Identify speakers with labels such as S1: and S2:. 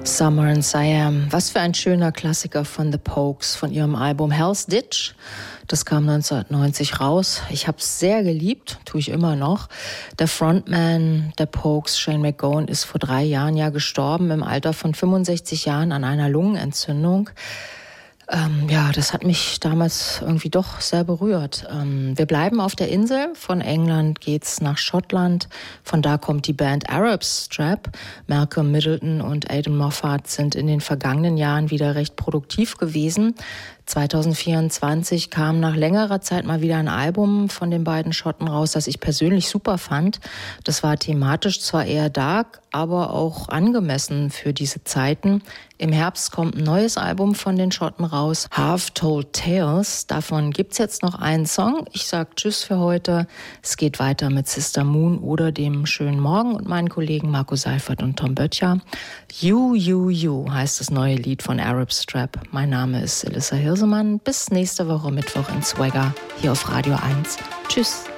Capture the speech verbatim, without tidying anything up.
S1: Summer and Siam. Was für ein schöner Klassiker von The Pogues, von ihrem Album Hell's Ditch. Das kam neunzehnhundertneunzig raus. Ich habe es sehr geliebt, tue ich immer noch. Der Frontman der Pogues, Shane MacGowan, ist vor drei Jahren ja gestorben, im Alter von fünfundsechzig Jahren an einer Lungenentzündung. Ähm, ja, das hat mich damals irgendwie doch sehr berührt. Ähm, wir bleiben auf der Insel. Von England geht's nach Schottland. Von da kommt die Band Arab Strap. Malcolm Middleton und Aidan Moffat sind in den vergangenen Jahren wieder recht produktiv gewesen. zwanzig vierundzwanzig kam nach längerer Zeit mal wieder ein Album von den beiden Schotten raus, das ich persönlich super fand. Das war thematisch zwar eher dark, aber auch angemessen für diese Zeiten. Im Herbst kommt ein neues Album von den Schotten raus, Half Told Tales. Davon gibt's jetzt noch einen Song. Ich sag Tschüss für heute. Es geht weiter mit Sister Moon oder dem schönen Morgen und meinen Kollegen Marco Seifert und Tom Böttcher. You, You, You heißt das neue Lied von Arab Strap. Mein Name ist Elissa Hirsemann. Bis nächste Woche Mittwoch in Swagger hier auf Radio eins. Tschüss.